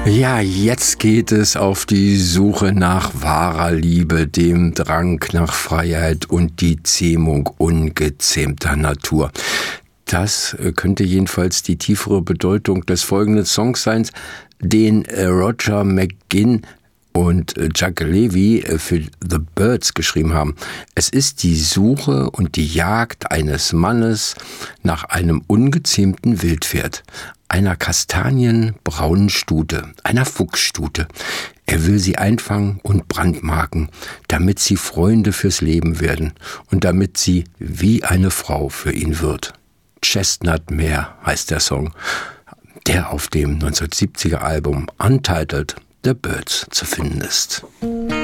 Ja, jetzt geht es auf die Suche nach wahrer Liebe, dem Drang nach Freiheit und die Zähmung ungezähmter Natur. Das könnte jedenfalls die tiefere Bedeutung des folgenden Songs sein, den Roger McGuinn und Chuck Levy für The Byrds geschrieben haben. Es ist die Suche und die Jagd eines Mannes nach einem ungezähmten Wildpferd, einer kastanienbraunen Stute, einer Fuchsstute. Er will sie einfangen und brandmarken, damit sie Freunde fürs Leben werden und damit sie wie eine Frau für ihn wird. Chestnut Mare heißt der Song, der auf dem 1970er Album Untitled The Byrds zu finden ist.